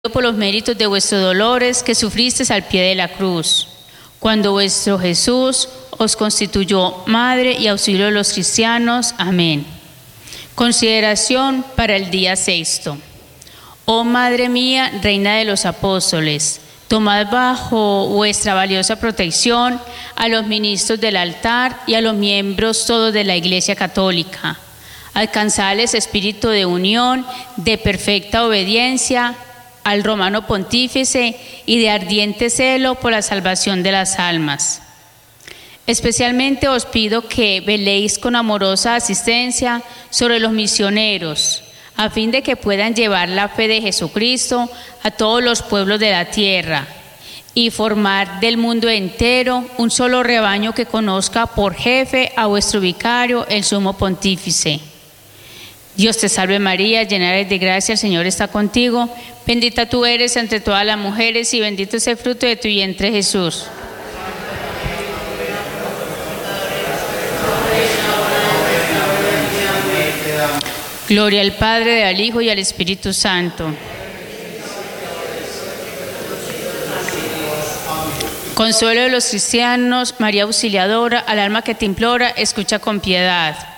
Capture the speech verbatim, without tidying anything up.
por los méritos de vuestros dolores que sufristeis al pie de la cruz, cuando vuestro Jesús os constituyó madre y auxilio de los cristianos. Amén. Consideración para el día sexto. Oh Madre mía, Reina de los Apóstoles, tomad bajo vuestra valiosa protección a los ministros del altar y a los miembros todos de la Iglesia Católica. Alcanzadles espíritu de unión, de perfecta obediencia al Romano Pontífice y de ardiente celo por la salvación de las almas. Especialmente os pido que veléis con amorosa asistencia sobre los misioneros, a fin de que puedan llevar la fe de Jesucristo a todos los pueblos de la tierra y formar del mundo entero un solo rebaño que conozca por jefe a vuestro vicario, el Sumo Pontífice. Dios te salve María, llena eres de gracia, el Señor está contigo. Bendita tú eres entre todas las mujeres y bendito es el fruto de tu vientre, Jesús. Gloria al Padre, al Hijo y al Espíritu Santo. Consuelo de los cristianos, María Auxiliadora, al alma que te implora, escucha con piedad.